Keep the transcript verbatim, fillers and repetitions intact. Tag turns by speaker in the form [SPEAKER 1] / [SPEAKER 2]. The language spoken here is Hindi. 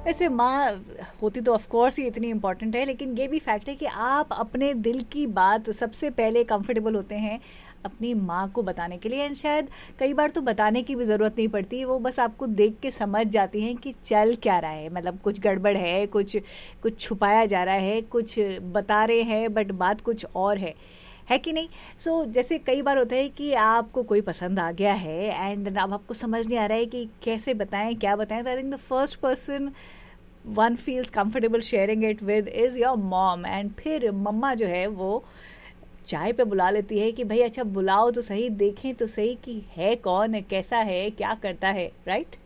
[SPEAKER 1] वैसे माँ होती तो ऑफ कोर्स ही इतनी इम्पोर्टेंट है, लेकिन ये भी फैक्ट है कि आप अपने दिल की बात सबसे पहले कंफर्टेबल होते हैं अपनी माँ को बताने के लिए। एंड शायद कई बार तो बताने की भी ज़रूरत नहीं पड़ती, वो बस आपको देख के समझ जाती हैं कि चल क्या रहा है, मतलब कुछ गड़बड़ है, कुछ कुछ छुपाया जा रहा है, कुछ बता रहे हैं बट बात कुछ और है है कि नहीं। सो so, जैसे कई बार होता है कि आपको कोई पसंद आ गया है एंड अब आपको समझ नहीं आ रहा है कि कैसे बताएं, क्या बताएं। तो I think the first person one feels comfortable sharing it with is your mom. And फिर मम्मा जो है वो चाय पे बुला लेती है कि भाई अच्छा बुलाओ तो सही, देखें तो सही कि है कौन, कैसा है, क्या करता है, राइट।